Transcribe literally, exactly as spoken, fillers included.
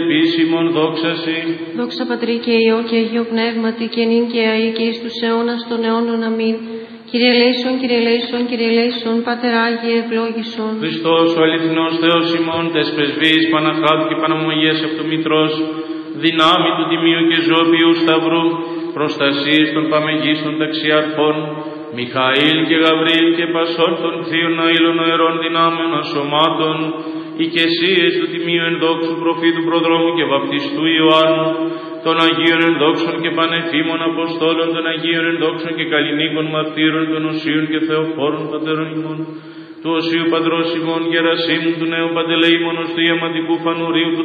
Επίσημον δόξαση. Δόξα Πατρί και Υιό και Αγίο Πνεύματι και νυν και αεί και εις τους αιώνας των αιώνων. Αμήν. Κύριε ελέησον, Κύριε ελέησον, Κύριε ελέησον, Πάτερ Άγιε ευλόγησον. Χριστός ο αληθινός Θεός ημών, τες πρεσβείες Παναχάτου και Παναμογίας Αυτομητρός, δυνάμει του Τιμίου και Ζώπιου Σταυρού, προστασίες των παμεγίστων ταξιαρχών, Μιχαήλ και Γαβρίλ και πασών των θείων αήλων αερών δυνάμεων ασωμάτων, οικεσίες του Τιμίου ενδόξου προφήτου προδρόμου και βαπτιστού Ιωάννου, των Αγίων ενδόξων και πανεφήμων Αποστόλων, των Αγίων ενδόξων και καλλινίκων μαρτύρων, των Οσίων και Θεοφόρων πατέρων ημών, του Οσίου Πατρός ημών Γερασίμου, του Νέου Παντελεήμονος, του Ιαματικού Φανουρίου, του